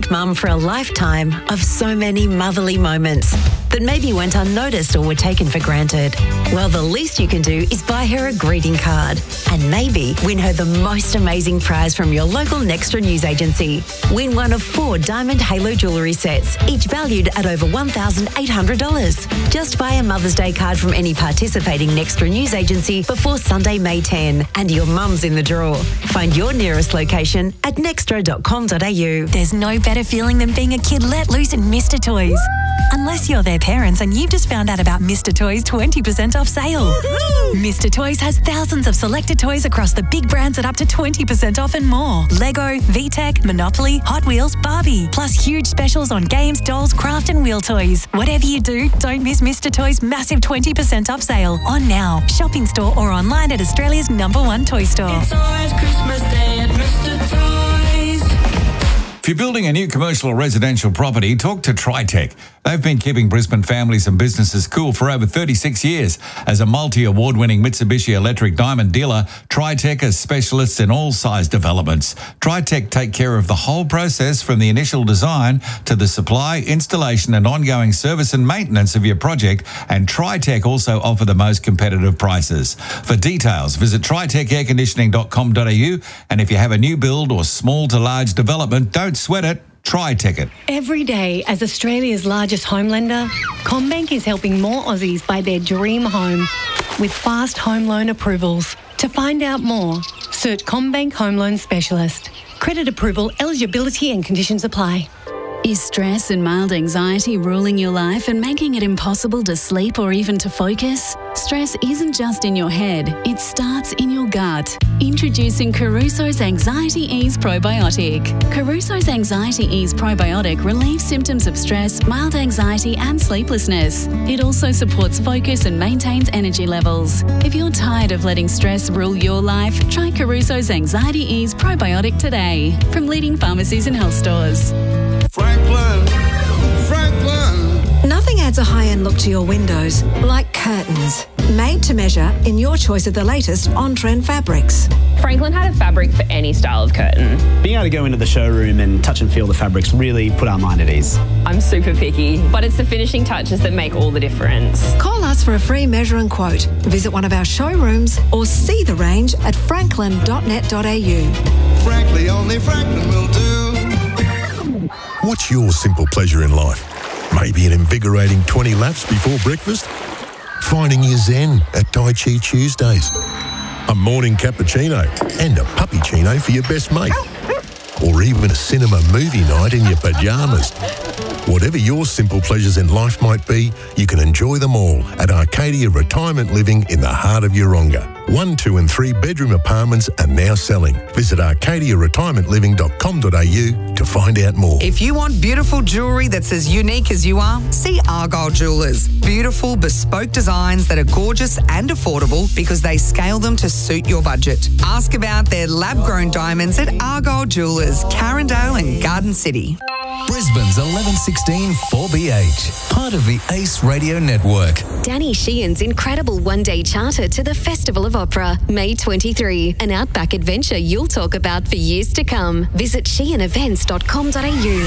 unique mum for a lifetime of so many motherly moments that maybe went unnoticed or were taken for granted. Well, the least you can do is buy her a greeting card and maybe win her the most amazing prize from your local Nextra news agency. Win one of 4 diamond halo jewellery sets, each valued at over $1,800. Just buy a Mother's Day card from any participating Nextra news agency before Sunday, May 10, and your mum's in the draw. Find your nearest location at nextra.com.au. There's no better feeling than being a kid let loose in Mr. Toys. Unless you're their parents and you've just found out about Mr. Toys' 20% off sale. Woo-hoo! Mr. Toys has thousands of selected toys across the big brands at up to 20% off and more. Lego, VTech, Monopoly, Hot Wheels, Barbie. Plus huge specials on games, dolls, craft and wheel toys. Whatever you do, don't miss Mr. Toys' massive 20% off sale. On now. Shop in store or online at Australia's #1 toy store. It's always Christmas Day at Mr. Toys. If you're building a new commercial or residential property, talk to Tritech. They've been keeping Brisbane families and businesses cool for over 36 years. As a multi-award-winning Mitsubishi Electric Diamond dealer, Tritech is specialists in all size developments. Tritech take care of the whole process from the initial design to the supply, installation and ongoing service and maintenance of your project, and Tritech also offer the most competitive prices. For details, visit tritechairconditioning.com.au, and if you have a new build or small to large development, don't sweat it. Tritech it. Every day, as Australia's largest home lender, CommBank is helping more Aussies buy their dream home with fast home loan approvals. To find out more, search CommBank Home Loan Specialist. Credit approval, eligibility and conditions apply. Is stress and mild anxiety ruling your life and making it impossible to sleep or even to focus? Stress isn't just in your head, it starts in your gut. Introducing Caruso's Anxiety Ease Probiotic. Caruso's Anxiety Ease Probiotic relieves symptoms of stress, mild anxiety and sleeplessness. It also supports focus and maintains energy levels. If you're tired of letting stress rule your life, try Caruso's Anxiety Ease Probiotic today from leading pharmacies and health stores. Franklin. Nothing adds a high-end look to your windows like curtains. Made to measure in your choice of the latest on-trend fabrics. Franklin had a fabric for any style of curtain. Being able to go into the showroom and touch and feel the fabrics really put our mind at ease. I'm super picky, but it's the finishing touches that make all the difference. Call us for a free measure and quote. Visit one of our showrooms or see the range at franklin.net.au. Frankly, only Franklin will do. What's your simple pleasure in life? Maybe an invigorating 20 laps before breakfast? Finding your zen at Tai Chi Tuesdays? A morning cappuccino and a puppyccino for your best mate? Or even a cinema movie night in your pyjamas? Whatever your simple pleasures in life might be, you can enjoy them all at Arcadia Retirement Living in the heart of Yeronga. 1, 2 and 3 bedroom apartments are now selling. Visit arcadiaretirementliving.com.au to find out more. If you want beautiful jewellery that's as unique as you are, see Argyle Jewellers. Beautiful, bespoke designs that are gorgeous and affordable because they scale them to suit your budget. Ask about their lab-grown diamonds at Argyle Jewellers, Carindale and Garden City. Brisbane's 1116 4BH, part of the Ace Radio Network. Danny Sheehan's incredible one-day charter to the Festival of Opera, May 23, an outback adventure you'll talk about for years to come. Visit sheehanevents.com.au.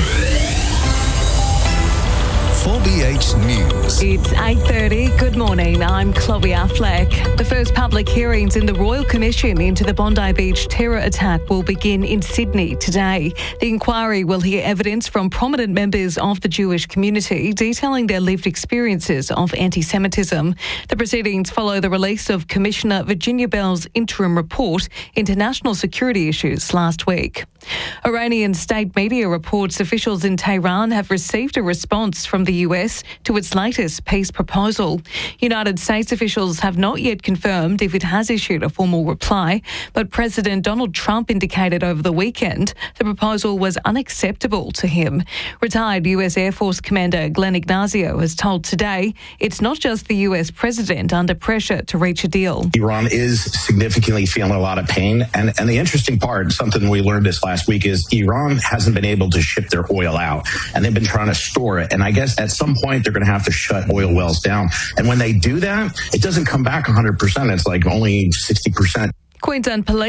4BH News. It's 8:30. Good morning. I'm Chloe Affleck. The first public hearings in the Royal Commission into the Bondi Beach terror attack will begin in Sydney today. The inquiry will hear evidence from prominent members of the Jewish community detailing their lived experiences of anti-Semitism. The proceedings follow the release of Commissioner Virginia Bell's interim report into national security issues last week. Iranian state media reports officials in Tehran have received a response from the US to its latest peace proposal. United States officials have not yet confirmed if it has issued a formal reply, but President Donald Trump indicated over the weekend the proposal was unacceptable to him. Retired US Air Force Commander Glenn Ignazio has told Today it's not just the US president under pressure to reach a deal. Iran is significantly feeling a lot of pain, and the interesting part, something we learned this last week, is Iran hasn't been able to ship their oil out, and they've been trying to store it. And I guess at some point they're going to have to shut oil wells down. And when they do that, it doesn't come back 100%. It's like only 60%. Queensland Police